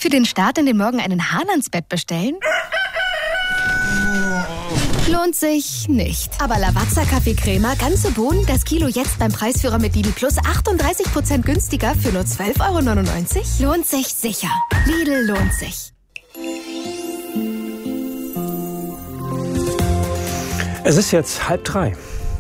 Für den Start in den Morgen einen Hahn-ans-Bett bestellen? Lohnt sich nicht. Aber Lavazza Kaffee-Crema, ganze Bohnen, das Kilo jetzt beim Preisführer mit Lidl Plus 38% günstiger für nur 12,99 €? Lohnt sich sicher. Lidl lohnt sich. Es ist jetzt 2:30.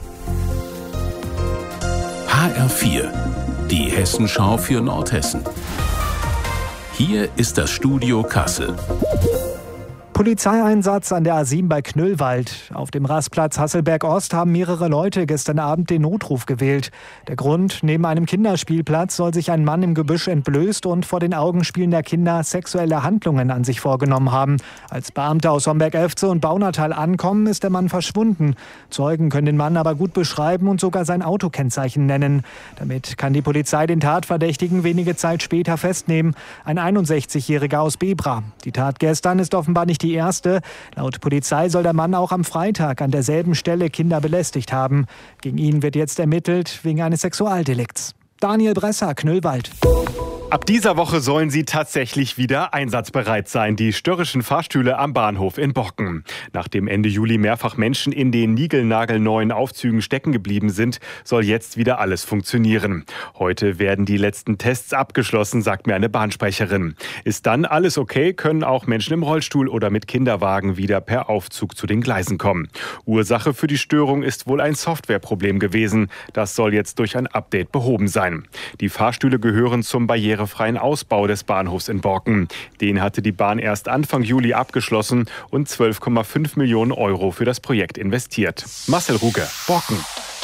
HR4, die Hessenschau für Nordhessen. Hier ist das Studio Kassel. Polizeieinsatz an der A7 bei Knüllwald. Auf dem Rastplatz Hasselberg-Ost haben mehrere Leute gestern Abend den Notruf gewählt. Der Grund: Neben einem Kinderspielplatz soll sich ein Mann im Gebüsch entblößt und vor den Augen spielender Kinder sexuelle Handlungen an sich vorgenommen haben. Als Beamte aus Homberg-Efze und Baunatal ankommen, ist der Mann verschwunden. Zeugen können den Mann aber gut beschreiben und sogar sein Autokennzeichen nennen. Damit kann die Polizei den Tatverdächtigen wenige Zeit später festnehmen. Ein 61-Jähriger aus Bebra. Die Tat gestern ist offenbar nicht die erste. Laut Polizei soll der Mann auch am Freitag an derselben Stelle Kinder belästigt haben. Gegen ihn wird jetzt ermittelt wegen eines Sexualdelikts. Daniel Bresser, Knüllwald. Ab dieser Woche sollen sie tatsächlich wieder einsatzbereit sein, die störrischen Fahrstühle am Bahnhof in Borken. Nachdem Ende Juli mehrfach Menschen in den niegelnagelneuen Aufzügen stecken geblieben sind, soll jetzt wieder alles funktionieren. Heute werden die letzten Tests abgeschlossen, sagt mir eine Bahnsprecherin. Ist dann alles okay, können auch Menschen im Rollstuhl oder mit Kinderwagen wieder per Aufzug zu den Gleisen kommen. Ursache für die Störung ist wohl ein Softwareproblem gewesen. Das soll jetzt durch ein Update behoben sein. Die Fahrstühle gehören zum barrierefreien Ausbau des Bahnhofs in Borken. Den hatte die Bahn erst Anfang Juli abgeschlossen und 12,5 Millionen € für das Projekt investiert. Marcel Ruge, Borken.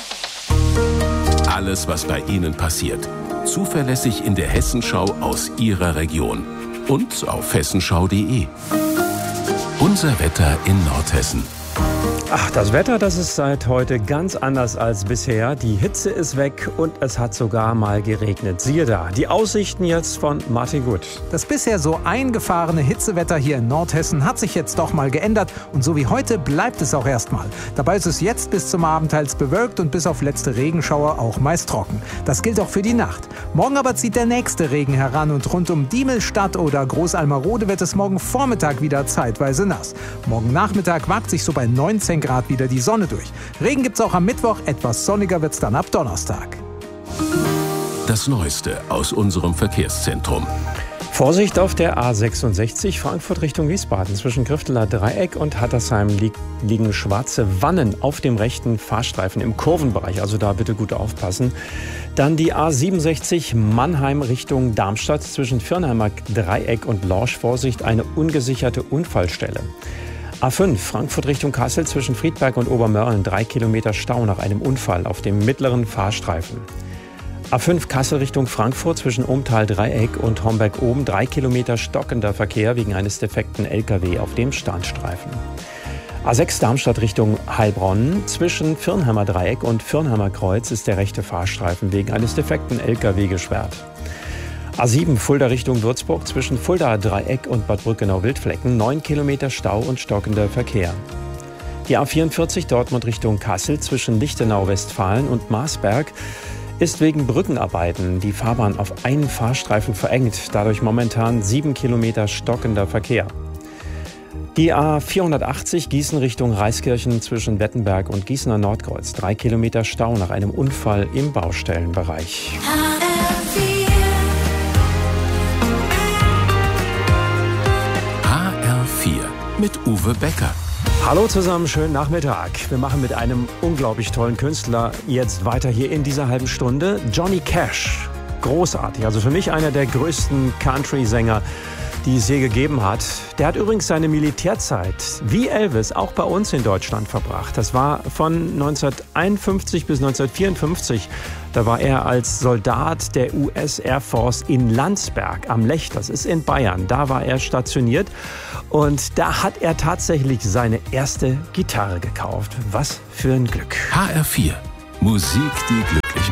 Alles, was bei Ihnen passiert. Zuverlässig in der Hessenschau aus Ihrer Region. Und auf hessenschau.de. Unser Wetter in Nordhessen. Ach, das Wetter, das ist seit heute ganz anders als bisher. Die Hitze ist weg und es hat sogar mal geregnet. Siehe da, die Aussichten jetzt von Martin Gut. Das bisher so eingefahrene Hitzewetter hier in Nordhessen hat sich jetzt doch mal geändert. Und so wie heute bleibt es auch erstmal. Dabei ist es jetzt bis zum Abend teils bewölkt und bis auf letzte Regenschauer auch meist trocken. Das gilt auch für die Nacht. Morgen aber zieht der nächste Regen heran und rund um Diemelstadt oder Großalmarode wird es morgen Vormittag wieder zeitweise nass. Morgen Nachmittag wagt sich so bei 19 Grad wieder die Sonne durch. Regen gibt's auch am Mittwoch, etwas sonniger wird's dann ab Donnerstag. Das Neueste aus unserem Verkehrszentrum. Vorsicht auf der A66 Frankfurt Richtung Wiesbaden. Zwischen Grifteler Dreieck und Hattersheim liegen schwarze Wannen auf dem rechten Fahrstreifen im Kurvenbereich. Also da bitte gut aufpassen. Dann die A67 Mannheim Richtung Darmstadt. Zwischen Firnheimer Dreieck und Lorsch. Vorsicht, eine ungesicherte Unfallstelle. A5 Frankfurt Richtung Kassel zwischen Friedberg und Obermörlen 3 Kilometer Stau nach einem Unfall auf dem mittleren Fahrstreifen. A5 Kassel Richtung Frankfurt zwischen Ohmtal-Dreieck und Homberg-Oben 3 Kilometer stockender Verkehr wegen eines defekten LKW auf dem Standstreifen. A6 Darmstadt Richtung Heilbronn zwischen Firnheimer Dreieck und Firnheimer Kreuz ist der rechte Fahrstreifen wegen eines defekten LKW gesperrt. A7 Fulda Richtung Würzburg zwischen Fulda Dreieck und Bad Brückenau-Wildflecken 9 Kilometer Stau und stockender Verkehr. Die A44 Dortmund Richtung Kassel zwischen Lichtenau-Westfalen und Marsberg ist wegen Brückenarbeiten die Fahrbahn auf einen Fahrstreifen verengt, dadurch momentan 7 Kilometer stockender Verkehr. Die A480 Gießen Richtung Reiskirchen zwischen Wettenberg und Gießener Nordkreuz 3 Kilometer Stau nach einem Unfall im Baustellenbereich. Mit Uwe Becker. Hallo zusammen, schönen Nachmittag. Wir machen mit einem unglaublich tollen Künstler jetzt weiter hier in dieser halben Stunde. Johnny Cash. Großartig. Also für mich einer der größten Country-Sänger, die es je gegeben hat. Der hat übrigens seine Militärzeit, wie Elvis, auch bei uns in Deutschland verbracht. Das war von 1951 bis 1954. Da war er als Soldat der US Air Force in Landsberg am Lech, das ist in Bayern. Da war er stationiert und da hat er tatsächlich seine erste Gitarre gekauft. Was für ein Glück. HR4, Musik, die Glück